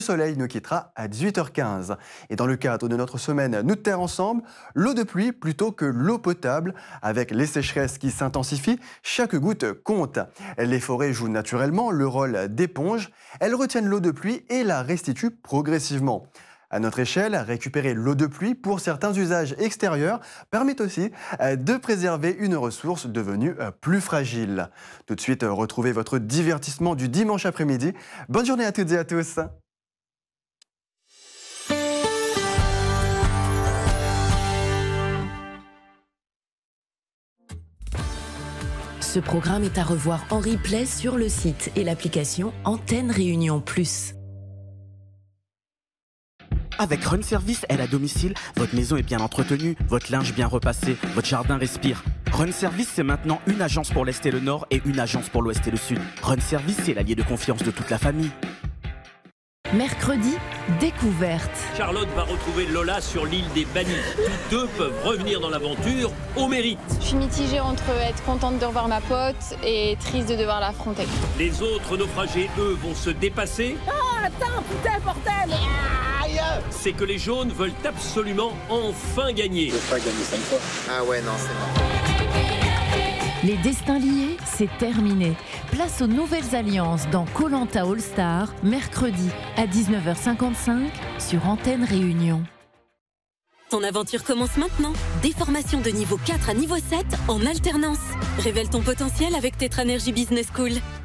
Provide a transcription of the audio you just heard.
soleil nous quittera à 18h15. Et dans le cadre de notre semaine Nous de Terre Ensemble, l'eau de pluie plutôt que l'eau potable. Avec les sécheresses qui s'intensifient, chaque goutte compte. Les forêts jouent naturellement le rôle d'éponge. Elles retiennent l'eau de pluie et la restituent progressivement. À notre échelle, récupérer l'eau de pluie pour certains usages extérieurs permet aussi de préserver une ressource devenue plus fragile. Tout de suite, retrouvez votre divertissement du dimanche après-midi. Bonne journée à toutes et à tous. Ce programme est à revoir en replay sur le site et l'application Antenne Réunion Plus. Avec Run Service, aide à domicile, votre maison est bien entretenue, votre linge bien repassé, votre jardin respire. Run Service, c'est maintenant une agence pour l'Est et le Nord et une agence pour l'Ouest et le Sud. Run Service, c'est l'allié de confiance de toute la famille. Mercredi, découverte. Charlotte va retrouver Lola sur l'île des Bannis. Tous deux peuvent revenir dans l'aventure au mérite. Je suis mitigée entre être contente de revoir ma pote et triste de devoir l'affronter. Les autres naufragés, eux, vont se dépasser. Ah, attends, putain, bordel! Aïe! C'est que les jaunes veulent absolument enfin gagner. Je vais pas gagner 5 fois. Ah ouais, non, c'est mort. Les destins liés, c'est terminé. Place aux nouvelles alliances dans Koh-Lanta All-Star, mercredi à 19h55 sur Antenne Réunion. Ton aventure commence maintenant. Des formations de niveau 4 à niveau 7 en alternance. Révèle ton potentiel avec Tetra Energy Business School.